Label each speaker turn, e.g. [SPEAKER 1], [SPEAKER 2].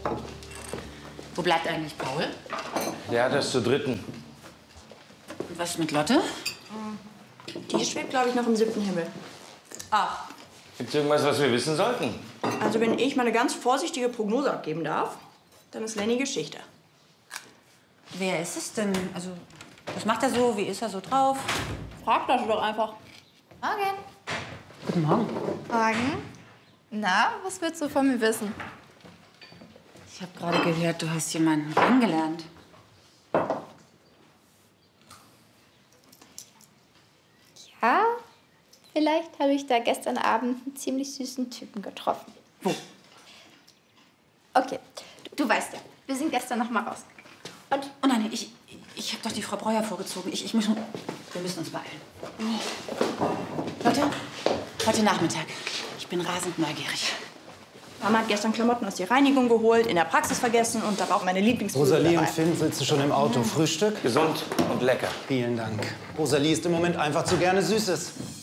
[SPEAKER 1] Wo bleibt eigentlich Paul?
[SPEAKER 2] Der hat das zu dritten.
[SPEAKER 1] Und was ist mit Lotte?
[SPEAKER 3] Die schwebt, glaube ich, noch im 7. Himmel.
[SPEAKER 1] Ach.
[SPEAKER 2] Gibt's irgendwas, was wir wissen sollten?
[SPEAKER 3] Also wenn ich mal eine ganz vorsichtige Prognose abgeben darf, dann ist Lenny Geschichte.
[SPEAKER 1] Wer ist es denn? Also, was macht er so? Wie ist er so drauf?
[SPEAKER 3] Frag das doch einfach.
[SPEAKER 4] Morgen.
[SPEAKER 1] Guten Morgen.
[SPEAKER 4] Morgen. Na, was willst du von mir wissen?
[SPEAKER 1] Ich habe gerade gehört, du hast jemanden kennengelernt.
[SPEAKER 4] Ja, vielleicht habe ich da gestern Abend einen ziemlich süßen Typen getroffen.
[SPEAKER 1] Wo?
[SPEAKER 4] Okay, du weißt ja, wir sind gestern noch mal rausgegangen. Und?
[SPEAKER 1] Oh nein, ich habe doch die Frau Breuer vorgezogen. Wir müssen uns beeilen. Leute, heute Nachmittag. Ich bin rasend neugierig.
[SPEAKER 3] Mama hat gestern Klamotten aus der Reinigung geholt, in der Praxis vergessen und da war auch meine Lieblingsbluse
[SPEAKER 5] Rosalie
[SPEAKER 3] dabei.
[SPEAKER 5] und Finn, sitzt du schon im Auto? Frühstück?
[SPEAKER 2] Gesund und lecker.
[SPEAKER 5] Vielen Dank. Rosalie isst im Moment einfach zu gerne Süßes.